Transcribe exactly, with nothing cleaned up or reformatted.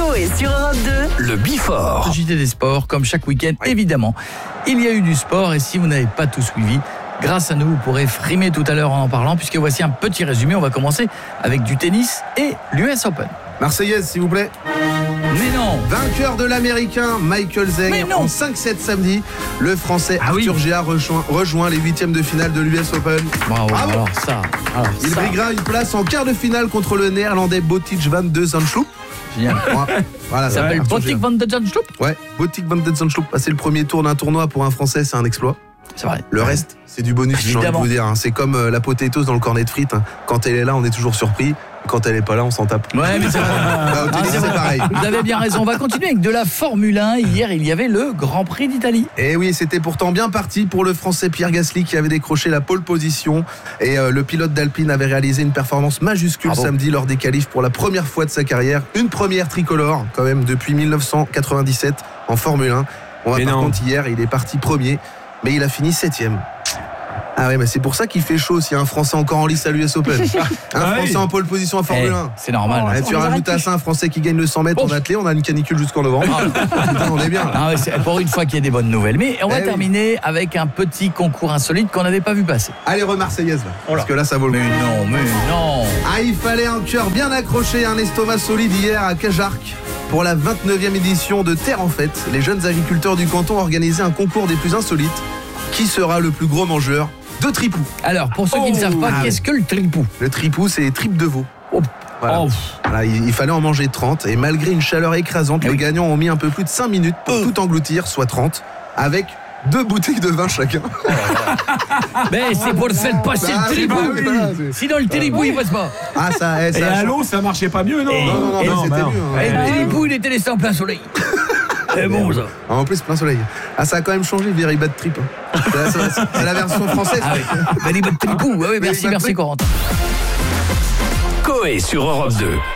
Coé sur Europe deux. Le Bifort. J T des sports, comme chaque week-end, oui. Évidemment. Il y a eu du sport et si vous n'avez pas tout suivi, grâce à nous, vous pourrez frimer tout à l'heure en en parlant, puisque voici un petit résumé. On va commencer avec du tennis et l'U S Open. Marseillaise, s'il vous plaît. Mais non. Vainqueur de l'américain Michael Zeng en cinq sept samedi, le français ah Arthur oui. Géard rejoint, rejoint les huitièmes de finale de l'U S Open. Bravo, Bravo. Alors ça, alors Il ça. briguera une place en quart de finale contre le néerlandais Botic van de Zandschulp. Génial. Voilà, ça s'appelle Botic van de Zandschulp. Ouais, Botic van de Zandschulp. Passer le premier tour d'un tournoi pour un Français, c'est un exploit. C'est vrai. Le reste, c'est du bonus, j'ai envie de vous dire. Hein. C'est comme euh, la potatoes dans le cornet de frites. Hein. Quand elle est là, on est toujours surpris. Quand elle est pas là, on s'en tape. Ouais, mais c'est vrai. Bah, au tennis, Ah, c'est pareil. Vous avez bien raison. On va continuer avec de la Formule un. Hier, il y avait le Grand Prix d'Italie. Et oui, c'était pourtant bien parti pour le Français Pierre Gasly qui avait décroché la pole position. Et euh, le pilote d'Alpine avait réalisé une performance majuscule Bravo. samedi lors des qualifs pour la première fois de sa carrière. Une première tricolore, quand même, depuis dix-neuf cent quatre-vingt-dix-sept en Formule un. Bon, bah, par contre, hier, il est parti premier, mais il a fini septième. Ah ouais, mais c'est pour ça qu'il fait chaud s'il y a un Français encore en lice à l'U S Open. Un ah Français oui. en pole position en Formule hey, un. C'est normal. Oh, tu rajoutes à ça un Français qui gagne le cent mètres oh. en athlée, on a une canicule jusqu'en novembre. Putain, on est bien. Non, mais c'est pour une fois qu'il y a des bonnes nouvelles. Mais on va eh terminer oui. avec un petit concours insolite qu'on n'avait pas vu passer. Allez, re-Marseillaise là. Oh là. Parce que là, ça vaut le coup. Mais non, mais non. Ah, il fallait un cœur bien accroché, un estomac solide hier à Cajarc. Pour la vingt-neuvième édition de Terre en Fête, les jeunes agriculteurs du canton ont organisé un concours des plus insolites. Qui sera le plus gros mangeur de tripou? Alors, pour ceux oh, qui ne savent pas, ah, qu'est-ce que le tripou? Le tripou, c'est les tripes de veau. Oh. Voilà. Oh. Voilà, il, il fallait en manger trente et malgré une chaleur écrasante, oui. les gagnants ont mis un peu plus de cinq minutes pour oh. tout engloutir, soit trente, avec deux bouteilles de vin chacun. Oh, mais c'est pour faire passer bah, le tripou. Oui, voilà, sinon le tripou il passe pas. Ah ça, eh, ça et à l'eau ça marchait pas mieux non? Et, non non non, et, non c'était non, mieux. Hein. Et le tripou il était laissé en plein soleil. C'est bon ça. Ah, en plus plein soleil. Ah ça a quand même changé Very Bad Trip. Hein. C'est, la, c'est la version française. Ah oui. Very Bad Tripou. Ah oui, merci merci Corentin. Coé sur Europe deux.